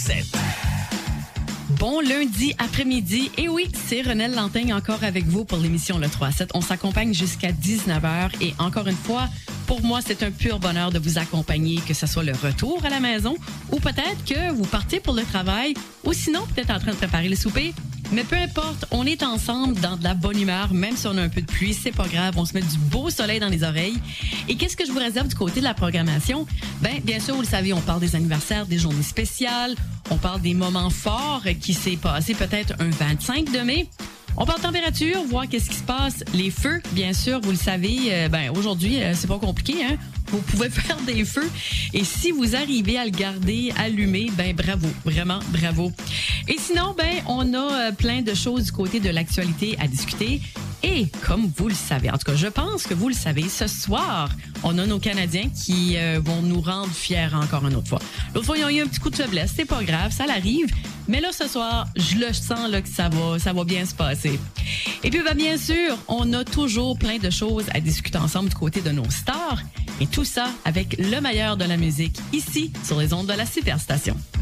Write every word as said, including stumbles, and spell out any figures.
Bon lundi après-midi. Et oui, c'est Renelle Lantaigne encore avec vous pour l'émission Le trois à sept. On s'accompagne jusqu'à dix-neuf heures. Et encore une fois, pour moi, c'est un pur bonheur de vous accompagner, que ce soit le retour à la maison ou peut-être que vous partez pour le travail ou sinon peut-être en train de préparer le souper. Mais peu importe, on est ensemble dans de la bonne humeur, même si on a un peu de pluie, c'est pas grave, on se met du beau soleil dans les oreilles. Et qu'est-ce que je vous réserve du côté de la programmation? Ben, bien sûr, vous le savez, on parle des anniversaires, des journées spéciales, on parle des moments forts qui s'est passé peut-être un vingt-cinq de mai. On parle température, voir qu'est-ce qui se passe. Les feux, bien sûr, vous le savez, euh, ben aujourd'hui, euh, c'est pas compliqué, hein? Vous pouvez faire des feux. Et si vous arrivez à le garder allumé, ben bravo, vraiment bravo. Et sinon, ben on a euh, plein de choses du côté de l'actualité à discuter. Et comme vous le savez, en tout cas, je pense que vous le savez, ce soir, on a nos Canadiens qui euh, vont nous rendre fiers encore une autre fois. L'autre fois, ils ont eu un petit coup de faiblesse, c'est pas grave, ça l'arrive. Mais là, ce soir, je le sens là, que ça va, ça va bien se passer. Et puis, ben, bien sûr, on a toujours plein de choses à discuter ensemble du côté de nos stars. Et tout ça avec le meilleur de la musique, ici, sur les ondes de la Superstation.